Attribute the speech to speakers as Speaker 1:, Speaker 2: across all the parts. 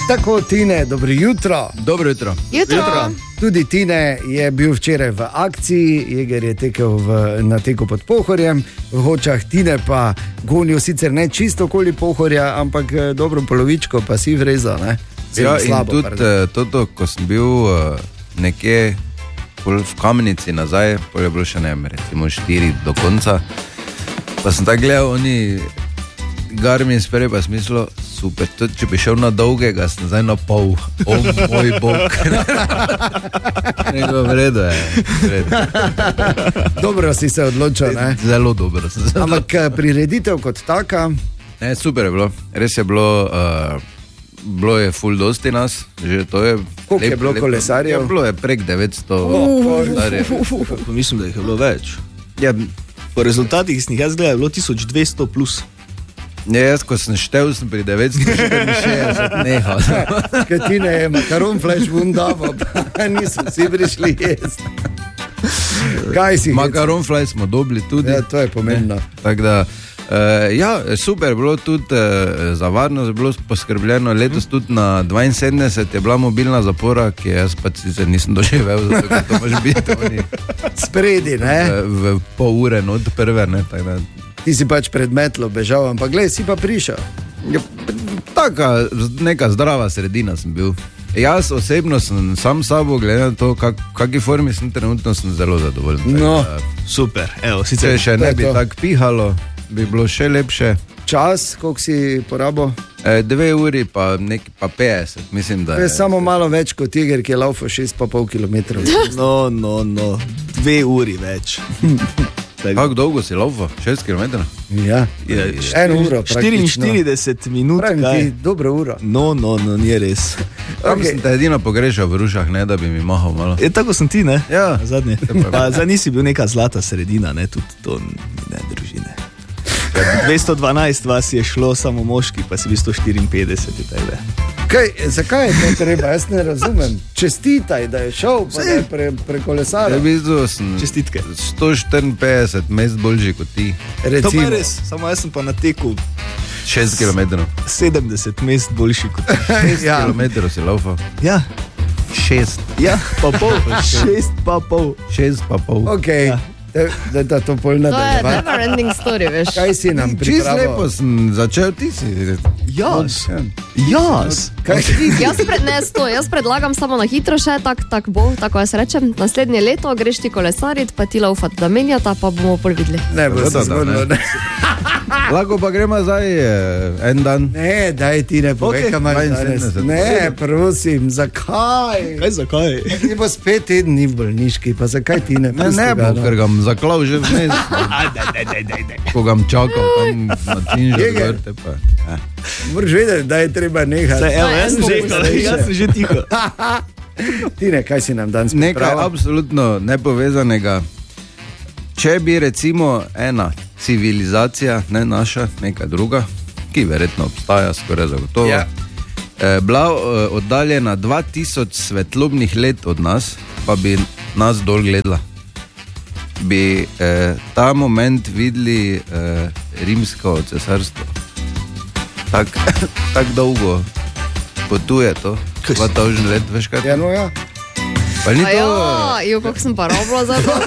Speaker 1: Tako, Tine, dobro jutro.
Speaker 2: Dobro jutro.
Speaker 3: Jutro.
Speaker 1: Tudi Tine je bil včeraj v akciji, Jeger je tekel na teku pod Pohorjem, v Hočah. Tine pa gonil sicer ne čisto okoli Pohorja, ampak dobro polovičko pa si vrezal.
Speaker 2: Ja, slabo, in tudi toto, ko sem bil nekje v Kamenici nazaj, pol je bilo še ne, recimo 4 do konca, pa sem tako gledal, oni Garmin sprej pa smislo, super, tudi če bi šel na dolgega, sem zdaj na pol, moj bog. Nego vredo je.
Speaker 1: Dobro si se odločil, ne?
Speaker 2: Zelo dobro sem se odločil.
Speaker 1: Ampak prireditev kot taka?
Speaker 2: Ne, super je bilo, res je bilo, bilo je ful dosti nas, že to je...
Speaker 1: Koliko je bilo kolesarjev?
Speaker 2: Ja, bilo je prek 900 kolesarjev.
Speaker 4: Mislim, da jih je bilo več.
Speaker 1: Ja,
Speaker 4: po rezultatih, ki sem jih jaz gledal, je bilo 1200 plus.
Speaker 2: Ja, jaz, ko sem štev, sem pri 960 nehal.
Speaker 1: Kaj Tine je makaron flash bundavo, pa niso vsi prišli jesti. Kaj si?
Speaker 2: Makaron flash smo dobili tudi.
Speaker 1: Ja, to je pomembno.
Speaker 2: Tako da, ja, super je bilo tudi za varnost, je bilo poskrbljeno. Letos tudi na 72 je bila mobilna zapora, ki jaz pa sicer nisem doživel, zato ker to može biti oni
Speaker 1: spredi, ne?
Speaker 2: V pol ure od prve, ne, tako da.
Speaker 1: Ti si pač pred metlo bežal, ampak glej, si pa prišel.
Speaker 2: Ja, taka neka zdrava sredina sem bil. Jaz osebno sem sam sabo, glede na to, kakvi formi sem trenutno, sem zelo zadovoljen.
Speaker 1: No,
Speaker 4: super. Evo,
Speaker 2: če še ne bi tako pihalo, bi bilo še lepše.
Speaker 1: Čas, koliko si porabil?
Speaker 2: 2 uri pa 50, mislim, da
Speaker 1: je. Samo malo več kot Jeger, ki je laufal 6,5 km.
Speaker 4: No, 2 uri več.
Speaker 2: Kako dolgo si laufal? 6 km?
Speaker 1: Ja, 1 uro praktično.
Speaker 4: 44 minut.
Speaker 1: Pravim ti, dobro uro.
Speaker 4: No, ni res.
Speaker 2: Tam sem te edino pogrešal v Rušah, ne, da bi mi mahal malo.
Speaker 4: Tako sem ti, ne?
Speaker 2: Ja.
Speaker 4: Zadnje. Zdaj nisi bil neka zlata sredina, ne, tudi to ne družine. 212 vas je šlo, samo moški, pa si bil 154 tebe.
Speaker 1: Zakaj je to treba? Jaz ne razumem. Čestitaj, da je šel, pa da je prekolesaril.
Speaker 2: V bistvu sem
Speaker 4: čestitke.
Speaker 2: 154 mest boljši kot ti.
Speaker 4: Recimo. To pa je res, samo jaz sem pa na teku
Speaker 2: 6 km.
Speaker 4: 70 mest boljši kot ti.
Speaker 2: 6 km si laufal.
Speaker 4: Ja.
Speaker 2: 6.
Speaker 4: Ja, pa pol. 6 pa pol.
Speaker 2: 6 pa pol.
Speaker 1: Okej. Da to pol nadaljeva.
Speaker 3: To je never ending story, veš.
Speaker 1: Kaj si nam pripravil?
Speaker 2: Čist lepo sem začel, ti si.
Speaker 4: Jaz.
Speaker 3: Jaz predlagam samo na hitro še, tak bo, tako jaz rečem. Naslednje leto greš ti kolesarit, pa ti laufat da menjata, pa bomo pol videli.
Speaker 1: Ne bo se zgodilo, ne.
Speaker 2: Lahko pa gremo zdaj en dan.
Speaker 1: Ne, daj ti ne povej, kam danes. Ne, prosim, zakaj?
Speaker 4: Zakaj?
Speaker 1: Ti bo spet teden ni v bolniški, pa zakaj ti ne?
Speaker 2: Ne bo, ker ga zaklav že vmes. Ko ga čakal tam na Tinžer vrte pa.
Speaker 1: Moraš vedeti, da je treba nehati.
Speaker 4: Jaz sem že tiho.
Speaker 1: Tine, kaj si nam danes pripravil?
Speaker 2: Nekaj absolutno nepovezanega. Če bi recimo ena civilizacija, ne naša, neka druga, ki verjetno obstaja skoraj zagotovo, bila oddaljena 2000 svetlobnih let od nas, pa bi nas dol gledala, bi ta moment videli rimsko cesarstvo. Tak dolgo potuje to, 2000 let, veš kaj?
Speaker 1: Ja, no ja.
Speaker 2: Pa ni to...
Speaker 3: kako sem pa robila za to.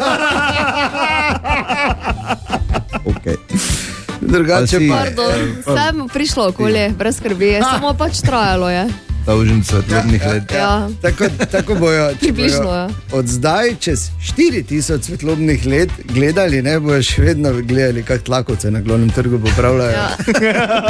Speaker 1: Okay. Drugače pa...
Speaker 3: Sem prišlo okolje, brez skrbi, samo pač trajalo je.
Speaker 2: 2000 svetlobnih let.
Speaker 3: Ja.
Speaker 1: Tako bojo,
Speaker 3: približno, ja.
Speaker 1: Od zdaj čez 4000 svetlobnih let gledali, ne bojo še vedno gledali, kak tlakovce na Glavnem trgu popravljajo. Ja.